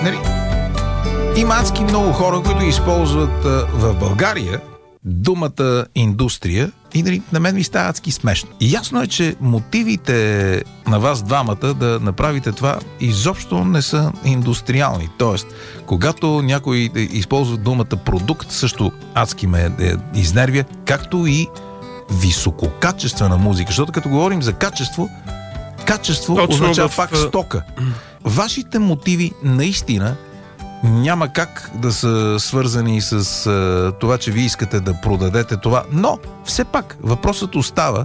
Нали? Има адски много хора, които използват в България думата индустрия и нали, на мен ми става адски смешно. И ясно е, че мотивите на вас двамата да направите това изобщо не са индустриални. Тоест, когато някой използва думата продукт, също адски ме изнервя, както и висококачествена музика. Защото като говорим за качество означава пак стока. Вашите мотиви наистина няма как да са свързани с това, че ви искате да продадете това. Но, все пак, въпросът остава,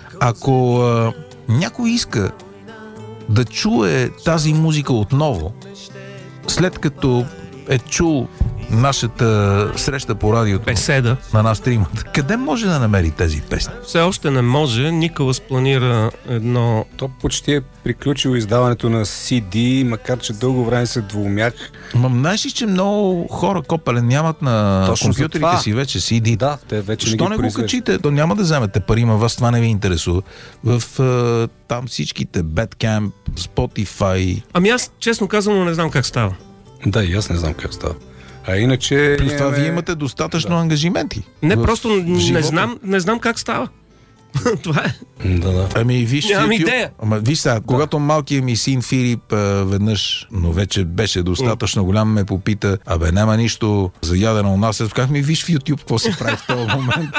ако някой иска да чуе тази музика отново, след като е чул нашата среща по радиото, беседа на нас тримата, къде може да намери тези песни? Все още не може. Николас планира едно... То почти е приключило издаването на CD, макар че дълго време се двоумях. Знаеш ли, че много хора, Копеле, нямат на точно компютрите си вече CD? Да, те вече Що не го качите? То няма да вземете пари, ма вас това не ви интересува. В там всичките Bandcamp, Spotify... Ами аз, честно казано, не знам как става. Да, и аз не знам как става. А иначе... Плюс това вие имате достатъчно ангажименти. Просто не знам как става. Това е. Да. Ами виж нямам YouTube. идея. Ама виж сега, когато малкият ми син Филип веднъж, но вече беше достатъчно голям, ме попита, няма нищо за ядено у нас. Казах ми, виж в YouTube какво се прави в този момент.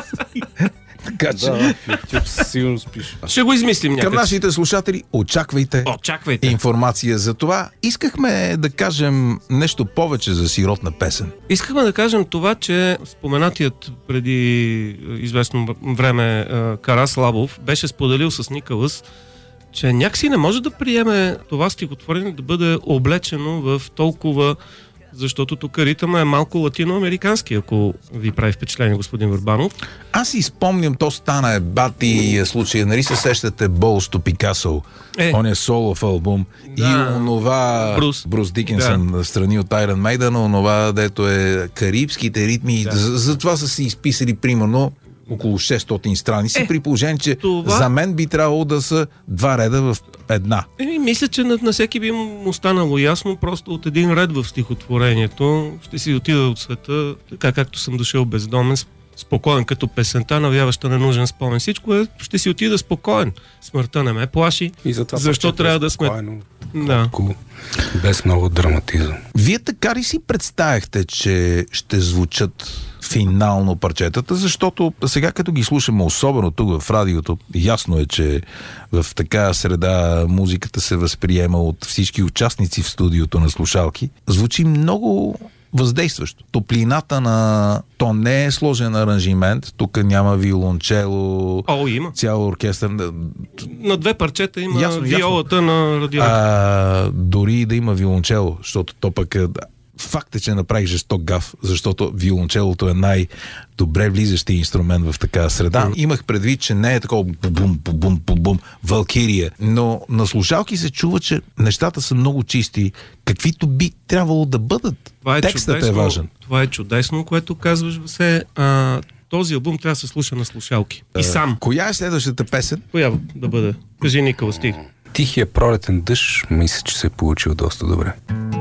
Така че... Да, в YouTube сигурно спиш. Ще го измислим някак. Към нашите слушатели, очаквайте информация за това. Искахме да кажем нещо повече за сиротна песен. Искахме да кажем това, че споменатият преди известно време Карас Лабов беше споделил с Николас, че някакси не може да приеме това стихотворение да бъде облечено в толкова... Защото тук ритъма е малко латиноамерикански, ако ви прави впечатление, господин Върбанов. Аз си спомням, то стана бати случай, нали се сещате Balls to Picasso, он е солов албум, да. И онова Брус Дикинсън, страни от Iron Maiden, онова, дето е карибските ритми, за това са си изписали примерно около 600 страници, при положение, че за мен би трябвало да са 2 реда в една. Мисля, че на всеки би му станало ясно, просто от един ред в стихотворението ще си отида от света, така както съм дошъл бездомен, спокоен като песента, навяваща ненужен спомен. Всичко ще си отида спокоен. Смъртта не ме плаши. И затова защо трябва да сме... Кратко, без много драматизъм. Вие така ли си представяхте, че ще звучат финално парчетата, защото сега като ги слушаме, особено тук в радиото, ясно е, че в такава среда музиката се възприема от всички участници в студиото на слушалки. Звучи много въздействащо. Топлината на... То не е сложен аранжимент, тук няма виолончело, има. Цял оркестър. На 2 парчета има виолата на радиоакта. Дори да има виолончело, защото то пък е... Факт е, че направих жесток гаф, защото виолончелото е най-добре влизащия инструмент в такава среда. Имах предвид, че не е такова бум-бум-бум-бум Валкирия, но на слушалки се чува, че нещата са много чисти, каквито би трябвало да бъдат. Текстът е важен. Това е чудесно, което казваш, този албум трябва да се слуша на слушалки. И сам. Коя е следващата песен? Коя да бъде? Кажи, Никола, стих. Тихия пролетен дъжд, мисля, че се е получил доста добре.